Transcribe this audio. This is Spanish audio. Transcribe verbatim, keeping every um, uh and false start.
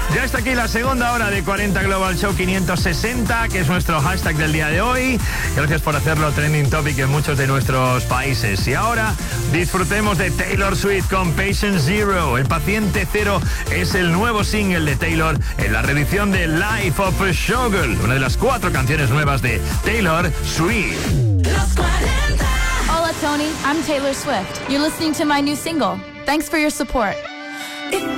Ya está aquí la segunda hora de cuarenta Global Show quinientos sesenta, que es nuestro hashtag del día de hoy. Gracias por hacerlo trending topic en muchos de nuestros países. Y ahora disfrutemos de Taylor Swift con Patient Zero. El Paciente Cero es el nuevo single de Taylor en la reedición de Life of a Showgirl, una de las cuatro canciones nuevas de Taylor Swift. Los cuarenta. Hola Tony, I'm Taylor Swift. You're listening to my new single. Thanks for your support. It